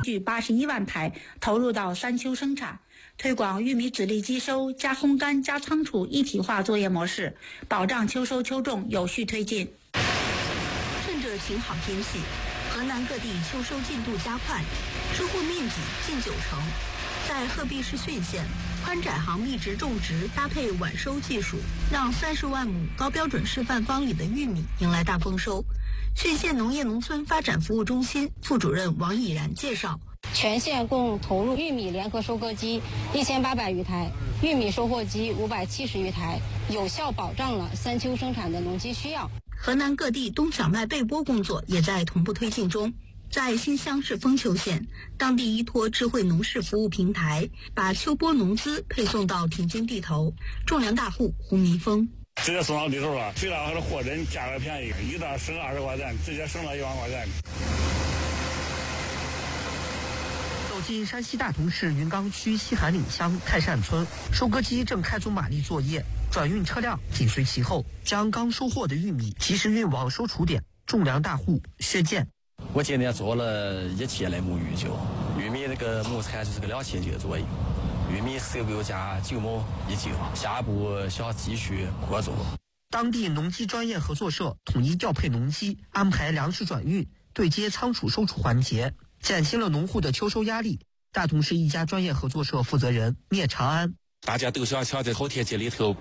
具81万台投入到三秋生产，推广玉米籽粒机收加烘干加仓储一体化作业模式，保障秋收秋种有序推进。 趁着晴好天气，河南各地秋收进度加快，收获面积近90%。在鹤壁市浚县，宽窄行密植种植搭配晚收技术，让30万亩高标准示范方里的玉米迎来大丰收。浚县农业农村发展服务中心副主任王以然介绍， 全县共投入玉米联合收割机1800余台，玉米收获机570余台，有效保障了三秋生产的农机需要。 河南各地冬小麦备播工作也在同步推进中。在新乡市丰丘县，当地依托智慧农事服务平台，把秋播农资配送到田间地头。种粮大户胡明峰， 直接送到地头了，虽然还是货真价格便宜，一袋省20块钱，直接省了1万块钱。 走进山西大同市云冈区西韩岭乡泰善村，收割机正开足马力作业，转运车辆紧随其后，将刚收获的玉米及时运往收储点。种粮大户薛建， 我今年做了1千来亩玉酒，玉米那个亩产就是个2000斤左右，玉米收购价9亩1斤，下一步需要继续扩作。 当地农机专业合作社统一调配农机，安排粮食转运、对接仓储收储环节，减轻了农户的秋收压力。大同市一家专业合作社负责人聂长安， 大家都想在好天气里头